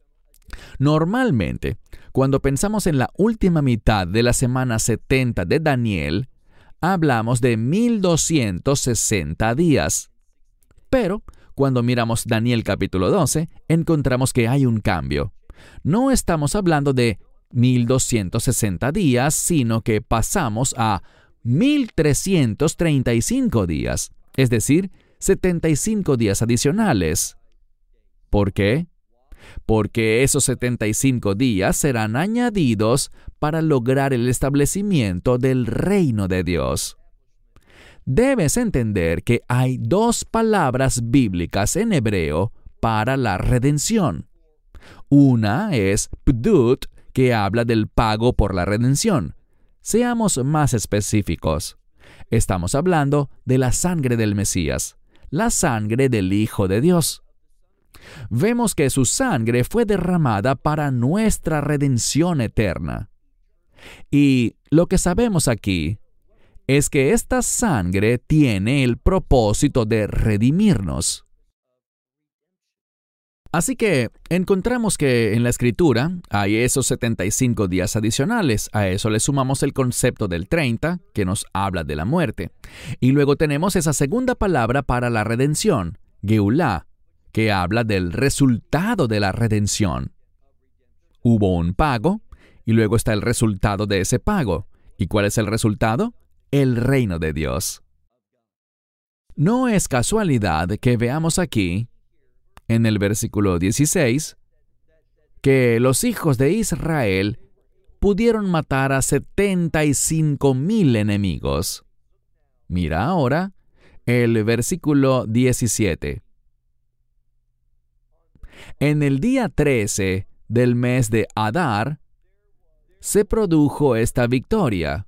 Normalmente, cuando pensamos en la última mitad de la semana setenta de Daniel, hablamos de mil doscientos sesenta días. Pero, cuando miramos Daniel capítulo doce, encontramos que hay un cambio. No estamos hablando de mil doscientos sesenta días, sino que pasamos a mil trescientos treinta y cinco días, es decir, setenta y cinco días adicionales. ¿Por qué? Porque esos setenta y cinco días serán añadidos para lograr el establecimiento del reino de Dios. Debes entender que hay dos palabras bíblicas en hebreo para la redención. Una es pdut, que habla del pago por la redención. Seamos más específicos. Estamos hablando de la sangre del Mesías, la sangre del Hijo de Dios. Vemos que su sangre fue derramada para nuestra redención eterna. Y lo que sabemos aquí es que esta sangre tiene el propósito de redimirnos. Así que encontramos que en la Escritura hay esos setenta y cinco días adicionales. A eso le sumamos el concepto del treinta, que nos habla de la muerte. Y luego tenemos esa segunda palabra para la redención, Geulá, que habla del resultado de la redención. Hubo un pago, y luego está el resultado de ese pago. ¿Y cuál es el resultado? El reino de Dios. No es casualidad que veamos aquí, en el versículo dieciséis, que los hijos de Israel pudieron matar a setenta y cinco mil enemigos. Mira ahora el versículo diecisiete. En el día trece del mes de Adar se produjo esta victoria,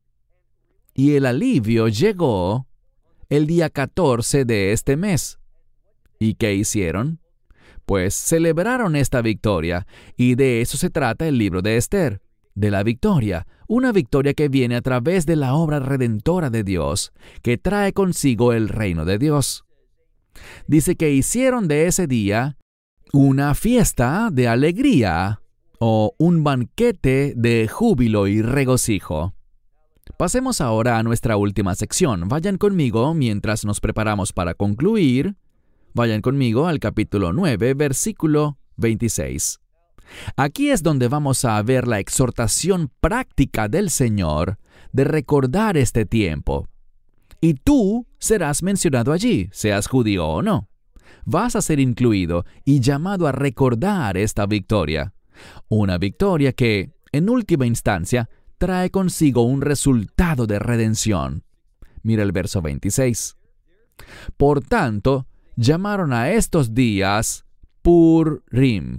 y el alivio llegó el día catorce de este mes. ¿Y qué hicieron? Pues celebraron esta victoria, y de eso se trata el libro de Esther, de la victoria, una victoria que viene a través de la obra redentora de Dios, que trae consigo el reino de Dios. Dice que hicieron de ese día una fiesta de alegría o un banquete de júbilo y regocijo. Pasemos ahora a nuestra última sección. Vayan conmigo mientras nos preparamos para concluir. Vayan conmigo al capítulo nueve, versículo veintiséis. Aquí es donde vamos a ver la exhortación práctica del Señor de recordar este tiempo. Y tú serás mencionado allí, seas judío o no. Vas a ser incluido y llamado a recordar esta victoria. Una victoria que, en última instancia, trae consigo un resultado de redención. Mira el verso veintiséis. Por tanto, llamaron a estos días Purim.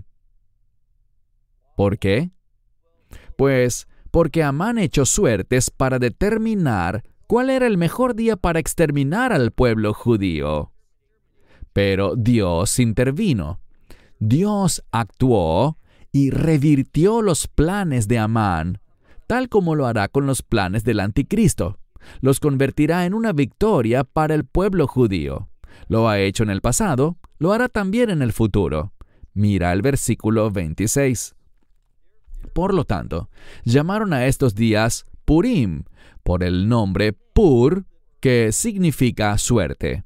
¿Por qué? Pues porque Amán echó suertes para determinar cuál era el mejor día para exterminar al pueblo judío. Pero Dios intervino. Dios actuó y revirtió los planes de Amán, tal como lo hará con los planes del anticristo. Los convertirá en una victoria para el pueblo judío. Lo ha hecho en el pasado, lo hará también en el futuro. Mira el versículo veintiséis. Por lo tanto, llamaron a estos días Purim, por el nombre Pur, que significa suerte.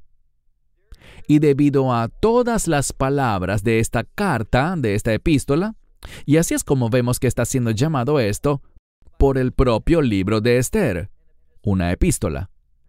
Y debido a todas las palabras de esta carta, de esta epístola, y así es como vemos que está siendo llamado esto por el propio libro de Esther, una epístola.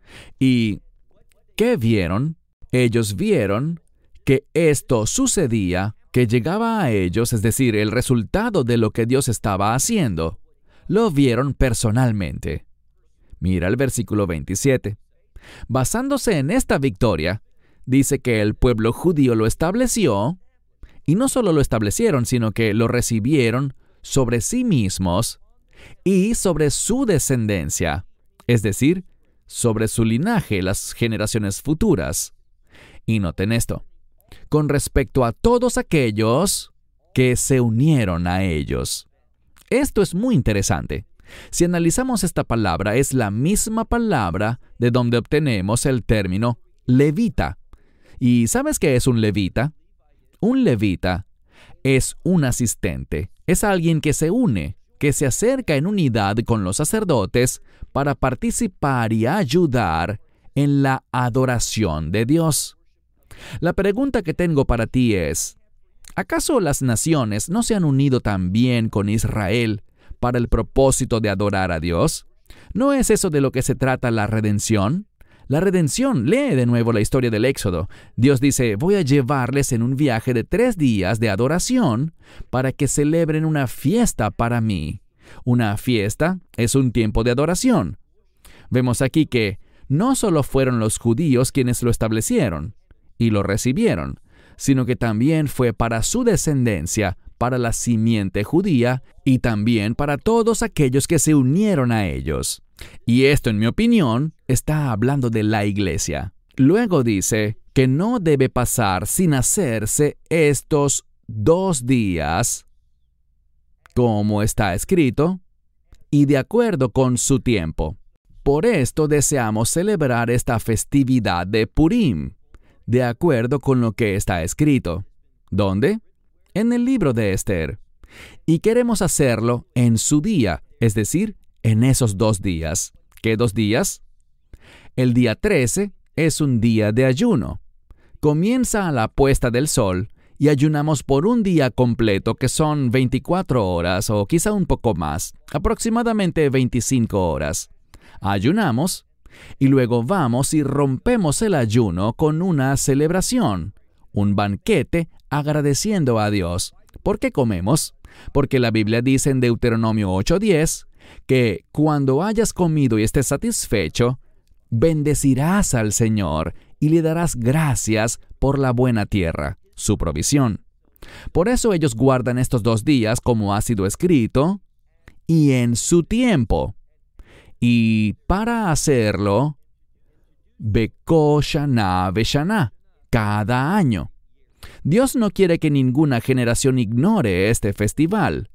¿Y qué vieron? Ellos vieron que esto sucedía, que llegaba a ellos, es decir, el resultado de lo que Dios estaba haciendo. Lo vieron personalmente. Mira el versículo veintisiete. Basándose en esta victoria, dice que el pueblo judío lo estableció, y no solo lo establecieron, sino que lo recibieron sobre sí mismos y sobre su descendencia, es decir, sobre su linaje, las generaciones futuras. Y noten esto, con respecto a todos aquellos que se unieron a ellos. Esto es muy interesante. Si analizamos esta palabra, es la misma palabra de donde obtenemos el término levita. ¿Y sabes qué es un levita? Un levita es un asistente, es alguien que se une, que se acerca en unidad con los sacerdotes para participar y ayudar en la adoración de Dios. La pregunta que tengo para ti es, ¿acaso las naciones no se han unido también con Israel para el propósito de adorar a Dios? ¿No es eso de lo que se trata la redención? La redención, lee de nuevo la historia del Éxodo. Dios dice, voy a llevarles en un viaje de tres días de adoración para que celebren una fiesta para mí. Una fiesta es un tiempo de adoración. Vemos aquí que no solo fueron los judíos quienes lo establecieron y lo recibieron, sino que también fue para su descendencia, para la simiente judía y también para todos aquellos que se unieron a ellos. Y esto, en mi opinión, está hablando de la iglesia. Luego dice que no debe pasar sin hacerse estos dos días, como está escrito, y de acuerdo con su tiempo. Por esto deseamos celebrar esta festividad de Purim, de acuerdo con lo que está escrito. ¿Dónde? En el libro de Esther. Y queremos hacerlo en su día, es decir, en esos dos días. ¿Qué dos días? El día trece es un día de ayuno. Comienza a la puesta del sol y ayunamos por un día completo que son veinticuatro horas o quizá un poco más, aproximadamente veinticinco horas. Ayunamos y luego vamos y rompemos el ayuno con una celebración, un banquete agradeciendo a Dios. ¿Por qué comemos? Porque la Biblia dice en Deuteronomio ocho diez que cuando hayas comido y estés satisfecho, bendecirás al Señor y le darás gracias por la buena tierra, su provisión. Por eso ellos guardan estos dos días como ha sido escrito, y en su tiempo. Y para hacerlo, Beko Shana Beshana, cada año. Dios no quiere que ninguna generación ignore este festival.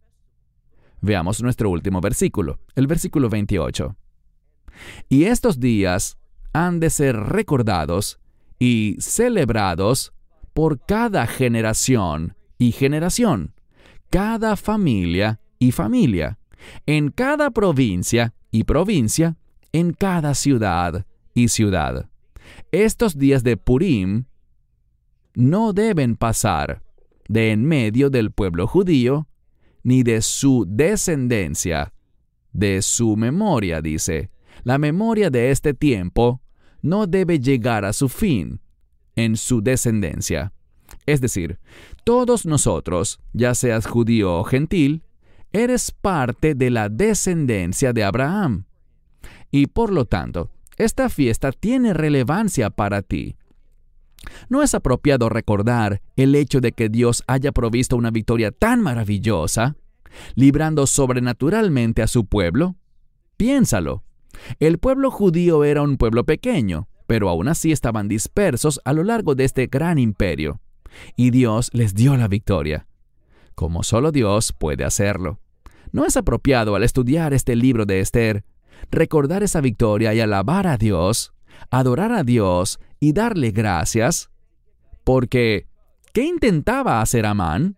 Veamos nuestro último versículo, el versículo veintiocho. Y estos días han de ser recordados y celebrados por cada generación y generación, cada familia y familia, en cada provincia y provincia, en cada ciudad y ciudad. Estos días de Purim no deben pasar de en medio del pueblo judío, ni de su descendencia, de su memoria, dice. La memoria de este tiempo no debe llegar a su fin en su descendencia. Es decir, todos nosotros, ya seas judío o gentil, eres parte de la descendencia de Abraham. Y por lo tanto, esta fiesta tiene relevancia para ti. ¿No es apropiado recordar el hecho de que Dios haya provisto una victoria tan maravillosa, librando sobrenaturalmente a su pueblo? Piénsalo. El pueblo judío era un pueblo pequeño, pero aún así estaban dispersos a lo largo de este gran imperio, y Dios les dio la victoria, como solo Dios puede hacerlo. ¿No es apropiado al estudiar este libro de Esther recordar esa victoria y alabar a Dios, adorar a Dios y darle gracias? Porque, ¿qué intentaba hacer Amán?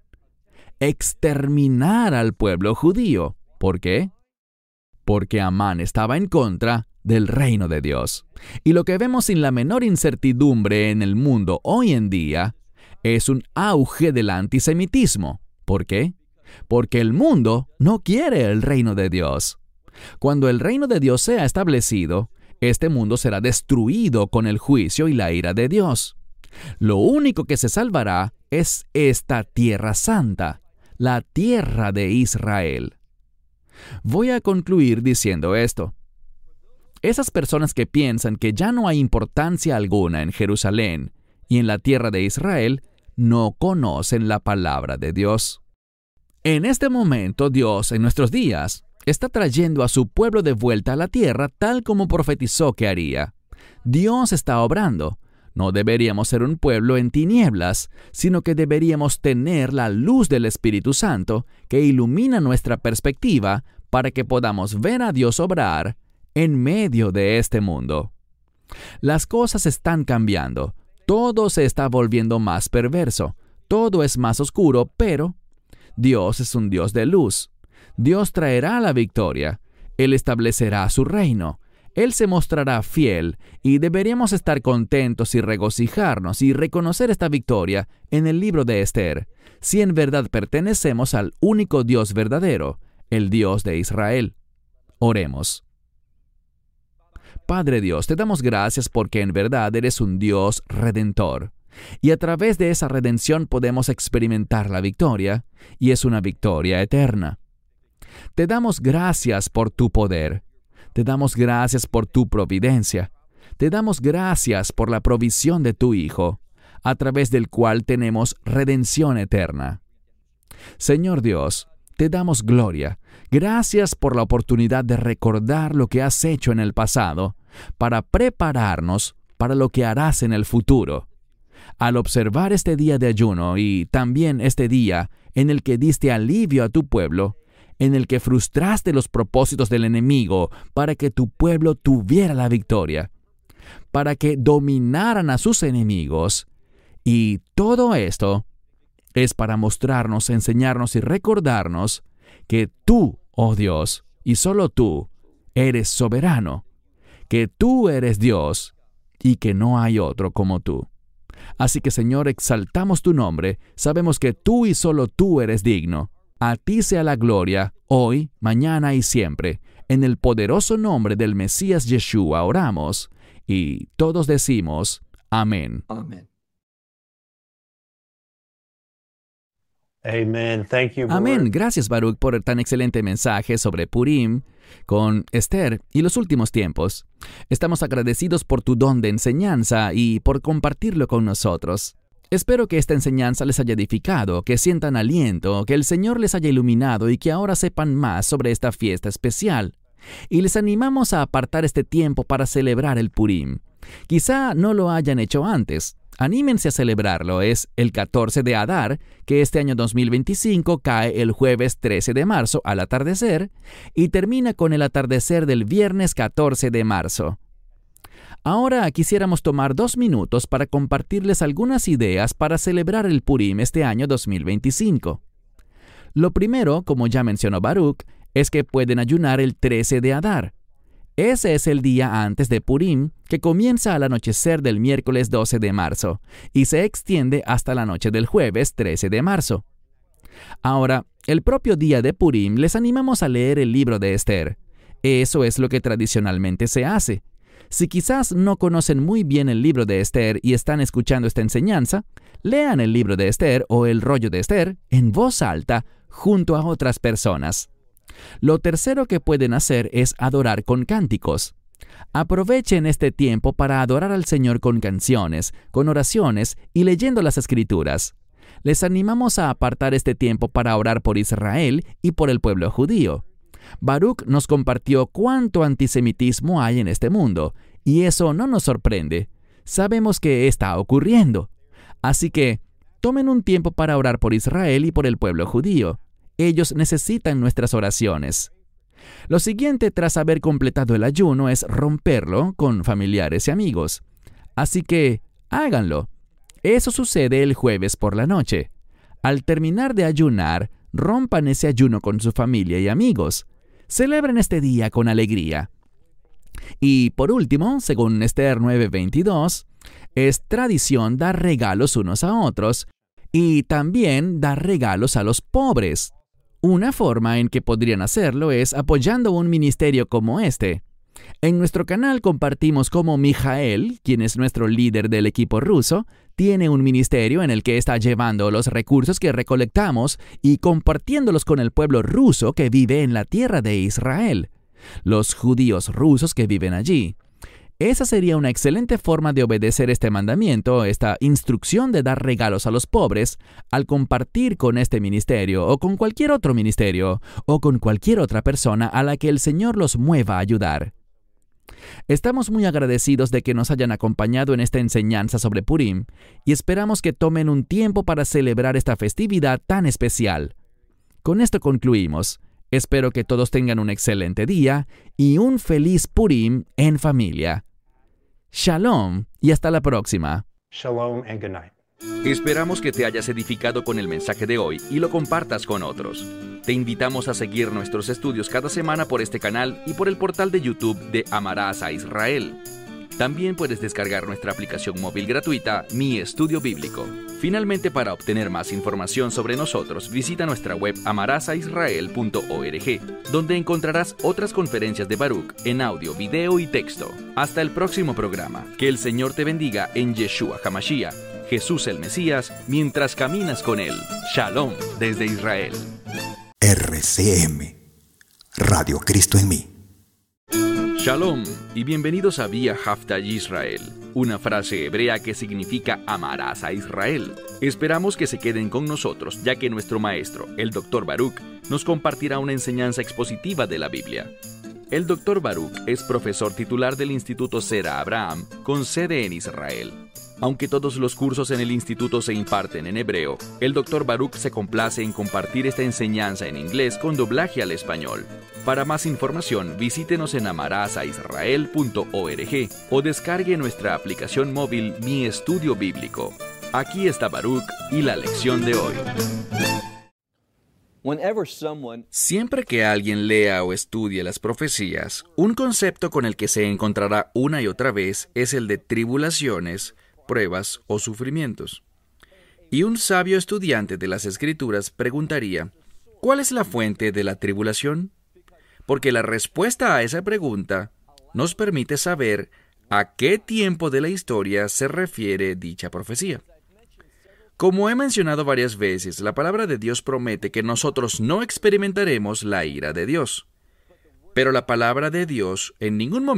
Exterminar al pueblo judío. ¿Por qué? Porque Amán estaba en contra del reino de Dios. Y lo que vemos sin la menor incertidumbre en el mundo hoy en día es un auge del antisemitismo. ¿Por qué? Porque el mundo no quiere el reino de Dios. Cuando el reino de Dios sea establecido, este mundo será destruido con el juicio y la ira de Dios. Lo único que se salvará es esta tierra santa, la tierra de Israel. Voy a concluir diciendo esto. Esas personas que piensan que ya no hay importancia alguna en Jerusalén y en la tierra de Israel, no conocen la palabra de Dios. En este momento, Dios, en nuestros días, está trayendo a su pueblo de vuelta a la tierra tal como profetizó que haría. Dios está obrando. No deberíamos ser un pueblo en tinieblas, sino que deberíamos tener la luz del Espíritu Santo que ilumina nuestra perspectiva para que podamos ver a Dios obrar en medio de este mundo. Las cosas están cambiando. Todo se está volviendo más perverso. Todo es más oscuro, pero Dios es un Dios de luz. Dios traerá la victoria. Él establecerá su reino. Él se mostrará fiel y deberíamos estar contentos y regocijarnos y reconocer esta victoria en el libro de Esther, si en verdad pertenecemos al único Dios verdadero, el Dios de Israel. Oremos. Padre Dios, te damos gracias porque en verdad eres un Dios redentor. Y a través de esa redención podemos experimentar la victoria, y es una victoria eterna. Te damos gracias por tu poder. Te damos gracias por tu providencia. Te damos gracias por la provisión de tu Hijo, a través del cual tenemos redención eterna. Señor Dios, te damos gloria. Gracias por la oportunidad de recordar lo que has hecho en el pasado, para prepararnos para lo que harás en el futuro. Al observar este día de ayuno y también este día en el que diste alivio a tu pueblo, en el que frustraste los propósitos del enemigo para que tu pueblo tuviera la victoria, para que dominaran a sus enemigos, y todo esto es para mostrarnos, enseñarnos y recordarnos que tú, oh Dios, y solo tú, eres soberano, que tú eres Dios y que no hay otro como tú. Así que, Señor, exaltamos tu nombre, sabemos que tú y solo tú eres digno. A ti sea la gloria, hoy, mañana y siempre. En el poderoso nombre del Mesías Yeshua oramos, y todos decimos, amén. Amén. Amen. Thank you, Amén. Baruch. Gracias, Baruch, por tan excelente mensaje sobre Purim con Esther y los últimos tiempos. Estamos agradecidos por tu don de enseñanza y por compartirlo con nosotros. Espero que esta enseñanza les haya edificado, que sientan aliento, que el Señor les haya iluminado y que ahora sepan más sobre esta fiesta especial. Y les animamos a apartar este tiempo para celebrar el Purim. Quizá no lo hayan hecho antes. Anímense a celebrarlo. Es el catorce de Adar, que este año dos mil veinticinco cae el jueves trece de marzo al atardecer y termina con el atardecer del viernes catorce de marzo. Ahora quisiéramos tomar dos minutos para compartirles algunas ideas para celebrar el Purim este año dos mil veinticinco. Lo primero, como ya mencionó Baruch, es que pueden ayunar el trece de Adar. Ese es el día antes de Purim, que comienza al anochecer del miércoles doce de marzo y se extiende hasta la noche del jueves trece de marzo. Ahora, el propio día de Purim les animamos a leer el libro de Esther. Eso es lo que tradicionalmente se hace. Si quizás no conocen muy bien el libro de Esther y están escuchando esta enseñanza, lean el libro de Esther o el rollo de Esther en voz alta junto a otras personas. Lo tercero que pueden hacer es adorar con cánticos. Aprovechen este tiempo para adorar al Señor con canciones, con oraciones y leyendo las Escrituras. Les animamos a apartar este tiempo para orar por Israel y por el pueblo judío. Baruch nos compartió cuánto antisemitismo hay en este mundo, y eso no nos sorprende. Sabemos que está ocurriendo. Así que, tomen un tiempo para orar por Israel y por el pueblo judío. Ellos necesitan nuestras oraciones. Lo siguiente tras haber completado el ayuno es romperlo con familiares y amigos. Así que, háganlo. Eso sucede el jueves por la noche. Al terminar de ayunar, rompan ese ayuno con su familia y amigos. Celebren este día con alegría. Y por último, según Esther nueve veintidós, es tradición dar regalos unos a otros y también dar regalos a los pobres. Una forma en que podrían hacerlo es apoyando un ministerio como este. En nuestro canal compartimos cómo Mijael, quien es nuestro líder del equipo ruso, tiene un ministerio en el que está llevando los recursos que recolectamos y compartiéndolos con el pueblo ruso que vive en la tierra de Israel, los judíos rusos que viven allí. Esa sería una excelente forma de obedecer este mandamiento, esta instrucción de dar regalos a los pobres, al compartir con este ministerio o con cualquier otro ministerio o con cualquier otra persona a la que el Señor los mueva a ayudar. Estamos muy agradecidos de que nos hayan acompañado en esta enseñanza sobre Purim y esperamos que tomen un tiempo para celebrar esta festividad tan especial. Con esto concluimos. Espero que todos tengan un excelente día y un feliz Purim en familia. Shalom y hasta la próxima. Shalom and good night. Esperamos que te hayas edificado con el mensaje de hoy y lo compartas con otros. Te invitamos a seguir nuestros estudios cada semana por este canal y por el portal de YouTube de Amarás a Israel. También puedes descargar nuestra aplicación móvil gratuita, Mi Estudio Bíblico. Finalmente, para obtener más información sobre nosotros, visita nuestra web amarás a israel punto org, donde encontrarás otras conferencias de Baruch en audio, video y texto. Hasta el próximo programa. Que el Señor te bendiga en Yeshua HaMashiach, Jesús el Mesías, mientras caminas con Él. Shalom desde Israel. R C M, Radio Cristo en mí. Shalom y bienvenidos a Vía Haftaj Israel, una frase hebrea que significa amarás a Israel. Esperamos que se queden con nosotros, ya que nuestro maestro, el doctor Baruch, nos compartirá una enseñanza expositiva de la Biblia. El doctor Baruch es profesor titular del Instituto Sera Abraham, con sede en Israel. Aunque todos los cursos en el instituto se imparten en hebreo, el doctor Baruch se complace en compartir esta enseñanza en inglés con doblaje al español. Para más información, visítenos en amarás a israel punto org o descargue nuestra aplicación móvil Mi Estudio Bíblico. Aquí está Baruch y la lección de hoy. Siempre que alguien lea o estudie las profecías, un concepto con el que se encontrará una y otra vez es el de tribulaciones, pruebas o sufrimientos. Y un sabio estudiante de las Escrituras preguntaría, ¿cuál es la fuente de la tribulación? Porque la respuesta a esa pregunta nos permite saber a qué tiempo de la historia se refiere dicha profecía. Como he mencionado varias veces, la palabra de Dios promete que nosotros no experimentaremos la ira de Dios. Pero la palabra de Dios en ningún momento